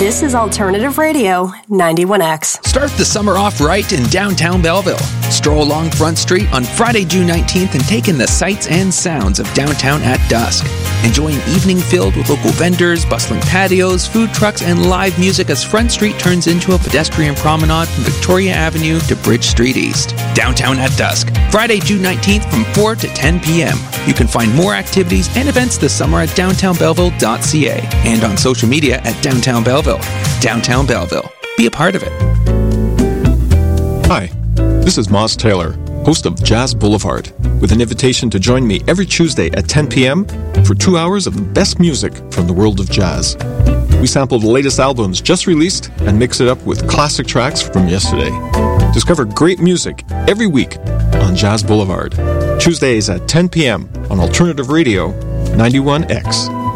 This is Alternative Radio 91X. Start the summer off right in downtown Belleville. Stroll along Front Street on Friday, June 19th and take in the sights and sounds of downtown at dusk. Enjoy an evening filled with local vendors, bustling patios, food trucks, and live music as Front Street turns into a pedestrian promenade from Victoria Avenue to Bridge Street East. Downtown at dusk, Friday, June 19th from 4 to 10 p.m. You can find more activities and events this summer at downtownbelleville.ca and on social media at Downtown Belleville. Downtown Belleville. Be a part of it. Hi, this is Moz Taylor, host of Jazz Boulevard, with an invitation to join me every Tuesday at 10 p.m. for 2 hours of the best music from the world of jazz. We sample the latest albums just released and mix it up with classic tracks from yesterday. Discover great music every week on Jazz Boulevard, Tuesdays at 10 p.m. on Alternative Radio 91X.